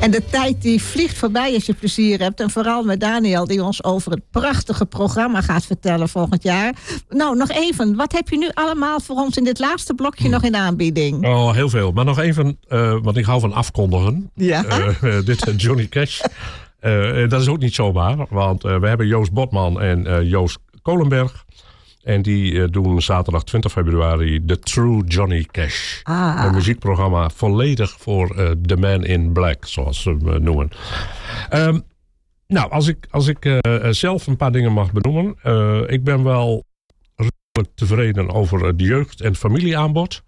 En de tijd die vliegt voorbij als je plezier hebt. En vooral met Daniel die ons over het prachtige programma gaat vertellen volgend jaar. Nou, nog even. Wat heb je nu allemaal voor ons in dit laatste blokje nog in aanbieding? Oh, heel veel. Maar nog even, want ik hou van afkondigen. Ja. Dit Johnny Cash. Dat is ook niet zomaar. Want we hebben Joost Botman en Joost Kolenberg. En die doen zaterdag 20 februari The True Johnny Cash. Een muziekprogramma volledig voor The Man in Black, zoals ze hem noemen. Nou, als ik zelf een paar dingen mag benoemen. Ik ben wel redelijk tevreden over het jeugd- en familieaanbod.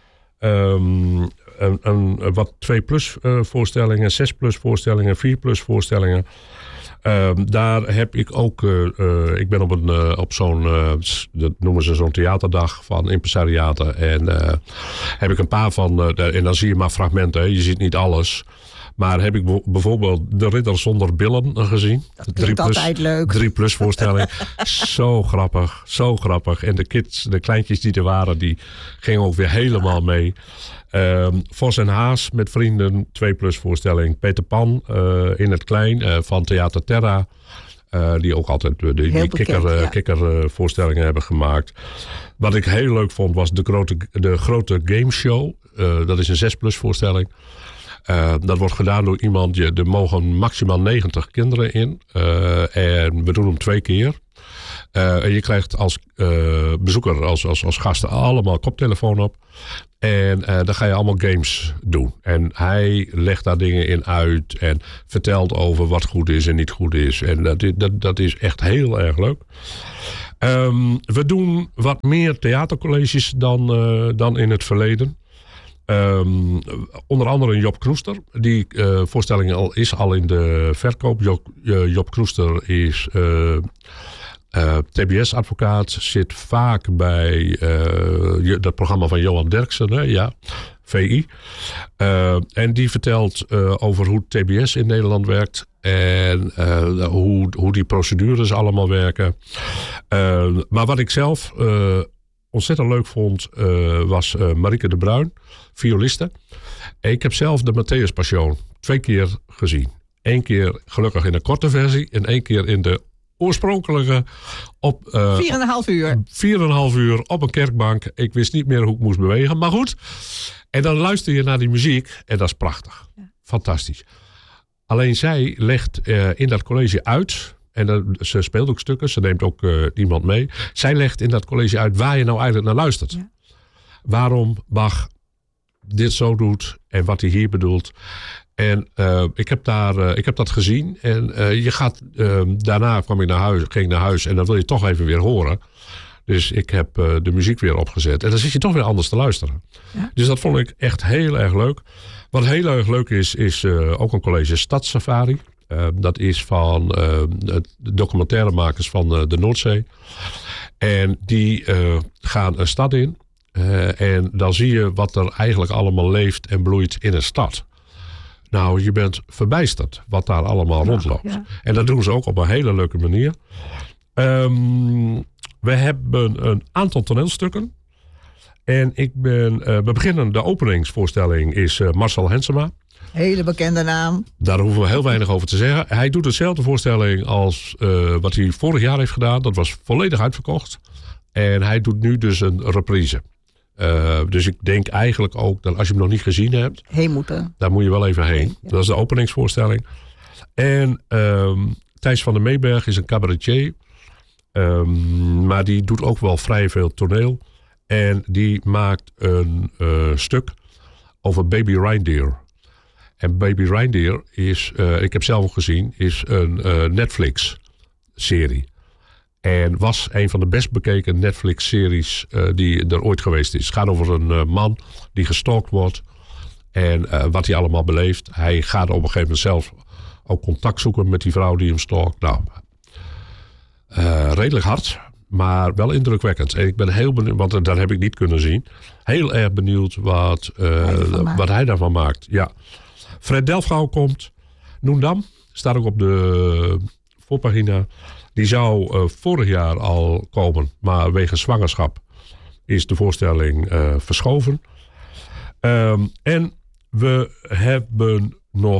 Wat 2+ voorstellingen, 6+ voorstellingen, 4+ voorstellingen. Daar heb ik ook, ik ben op zo'n, dat noemen ze zo'n theaterdag van impresariaten. En heb ik een paar van, en dan zie je maar fragmenten, hè, je ziet niet alles. Maar heb ik bijvoorbeeld De Ridder zonder Billen gezien. Dat klinkt altijd leuk. 3+ voorstelling. Zo grappig, zo grappig. En de kids, de kleintjes die er waren, die gingen ook weer helemaal mee. Vos en Haas met vrienden, 2+ voorstelling. Peter Pan in het klein van Theater Terra. Die ook altijd die kikkervoorstellingen hebben gemaakt. Wat ik heel leuk vond was de grote gameshow. Dat is een 6+ voorstelling. Dat wordt gedaan door iemand. Er mogen maximaal 90 kinderen in. En we doen hem 2 keer. En je krijgt als bezoeker, als gasten allemaal koptelefoon op. En dan ga je allemaal games doen. En hij legt daar dingen in uit. En vertelt over wat goed is en niet goed is. En dat is echt heel erg leuk. We doen wat meer theatercolleges dan in het verleden. Onder andere Job Knoester. Die voorstelling is al in de verkoop. Job Knoester is TBS-advocaat. Zit vaak bij dat programma van Johan Derksen. Hè? Ja, VI. En die vertelt over hoe TBS in Nederland werkt. En hoe die procedures allemaal werken. Maar wat ik zelf ontzettend leuk vond, was Marieke de Bruin, violiste. Ik heb zelf de Matthäus Passion 2 keer gezien. 1 keer gelukkig in de korte versie en 1 keer in de oorspronkelijke op 4,5 uur. 4,5 uur op een kerkbank. Ik wist niet meer hoe ik moest bewegen, maar goed. En dan luister je naar die muziek en dat is prachtig. Ja. Fantastisch. Alleen zij legt in dat college uit. En ze speelt ook stukken, ze neemt ook iemand mee. Zij legt in dat college uit waar je nou eigenlijk naar luistert. Ja. Waarom Bach dit zo doet en wat hij hier bedoelt. En ik heb dat gezien. En je gaat, daarna ging ik naar huis en dan wil je toch even weer horen. Dus ik heb de muziek weer opgezet. En dan zit je toch weer anders te luisteren. Ja. Dus dat vond ik echt heel erg leuk. Wat heel erg leuk is ook een college Stadssafari. Dat is van de documentairemakers van de Noordzee. En die gaan een stad in. En dan zie je wat er eigenlijk allemaal leeft en bloeit in een stad. Nou, je bent verbijsterd wat daar allemaal rondloopt. Ja. En dat doen ze ook op een hele leuke manier. We hebben een aantal toneelstukken. En we beginnen, de openingsvoorstelling is Marcel Hensema. Hele bekende naam. Daar hoeven we heel weinig over te zeggen. Hij doet dezelfde voorstelling als wat hij vorig jaar heeft gedaan. Dat was volledig uitverkocht. En hij doet nu dus een reprise. Dus ik denk eigenlijk ook dat als je hem nog niet gezien hebt... Heen moeten. Daar moet je wel even heen. Ja. Dat is de openingsvoorstelling. En Thijs van der Meeberg is een cabaretier. Maar die doet ook wel vrij veel toneel. En die maakt een stuk over Baby Reindeer. En Baby Reindeer is, ik heb zelf ook gezien, is een Netflix-serie. En was een van de best bekeken Netflix-series die er ooit geweest is. Het gaat over een man die gestalkt wordt. En wat hij allemaal beleeft. Hij gaat op een gegeven moment zelf ook contact zoeken met die vrouw die hem stalkt. Nou, redelijk hard, maar wel indrukwekkend. En ik ben heel benieuwd, want dat heb ik niet kunnen zien. Heel erg benieuwd wat hij daarvan maakt. Ja. Fred Delfgauw komt. Noendam staat ook op de voorpagina. Die zou vorig jaar al komen, maar wegens zwangerschap is de voorstelling verschoven. En we hebben nog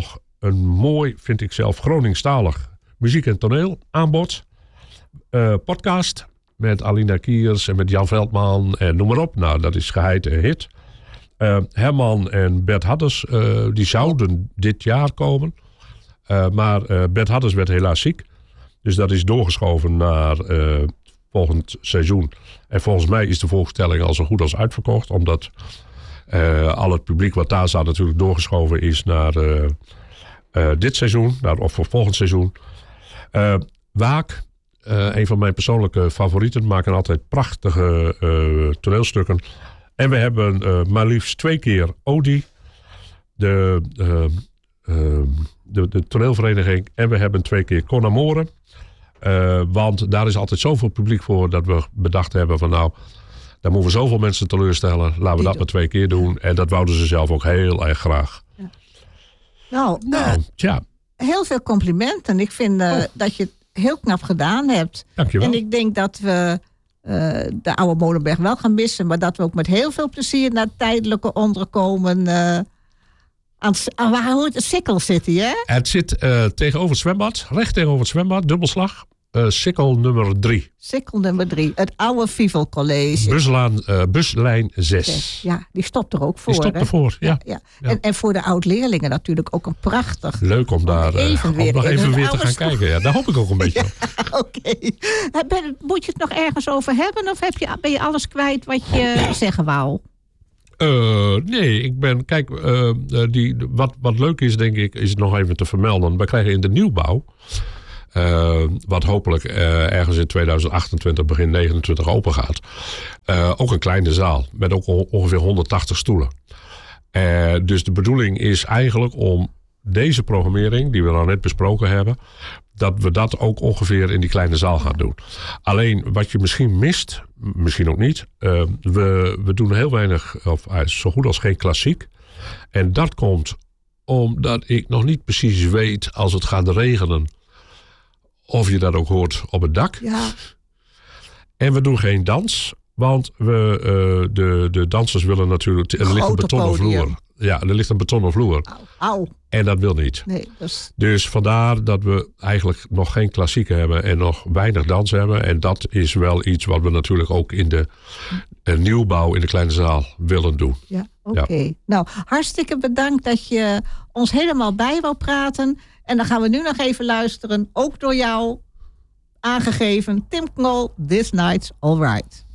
een mooi, vind ik zelf, Groningstalig muziek- en toneel aanbod. Podcast met Alina Kiers en met Jan Veldman en noem maar op. Nou, dat is geheid en hit. Herman en Bert Hadders, die zouden dit jaar komen. Maar Bert Hadders werd helaas ziek. Dus dat is doorgeschoven naar volgend seizoen. En volgens mij is de voorstelling al zo goed als uitverkocht. Omdat al het publiek wat daar zat natuurlijk doorgeschoven is naar dit seizoen. Of voor volgend seizoen. Waak, een van mijn persoonlijke favorieten. Maken altijd prachtige toneelstukken. En we hebben maar liefst 2 keer Odi. De toneelvereniging. En we hebben 2 keer Con Amore. Want daar is altijd zoveel publiek voor dat we bedacht hebben van nou, daar moeten we zoveel mensen teleurstellen. Laten we dat maar 2 keer doen. En dat wouden ze zelf ook heel erg graag. Ja. Nou, heel veel complimenten. Ik vind dat je het heel knap gedaan hebt. Dankjewel. En ik denk dat we de oude Molenberg wel gaan missen. Maar dat we ook met heel veel plezier naar het tijdelijke onderkomen waar hoort het Sikkel zit hij, hè? Het zit tegenover het zwembad. Recht tegenover het zwembad. Dubbelslag. Sikkel nummer 3. Sikkel nummer 3. Het oude Vivel College. Buslijn 6. Ja, die stopt er ook voor. Die stopt ervoor, ja. En voor de oud-leerlingen natuurlijk ook een prachtig. Leuk om daar even weer te gaan kijken. Ja, daar hoop ik ook een beetje op. Oké. Moet je het nog ergens over hebben? Of ben je alles kwijt wat je zeggen wou? Nee, ik ben... Kijk, wat leuk is, denk ik, is het nog even te vermelden. We krijgen in de nieuwbouw, wat hopelijk ergens in 2028, begin 29 open gaat, ook een kleine zaal met ook ongeveer 180 stoelen. Dus de bedoeling is eigenlijk om deze programmering, die we nou net besproken hebben, dat we dat ook ongeveer in die kleine zaal gaan doen. Alleen wat je misschien mist, misschien ook niet, we doen heel weinig, of zo goed als geen klassiek. En dat komt omdat ik nog niet precies weet, als het gaat regenen, of je dat ook hoort op het dak. Ja. En we doen geen dans, want de dansers willen natuurlijk... Er ligt een betonnen vloer. Ja, er ligt een betonnen vloer. Au. En dat wil niet. Nee, Dus vandaar dat we eigenlijk nog geen klassieken hebben en nog weinig dans hebben. En dat is wel iets wat we natuurlijk ook in de nieuwbouw in de kleine zaal willen doen. Ja, oké. Ja. Nou, hartstikke bedankt dat je ons helemaal bij wou praten. En dan gaan we nu nog even luisteren, ook door jou aangegeven, Tim Knol, This Night's Alright.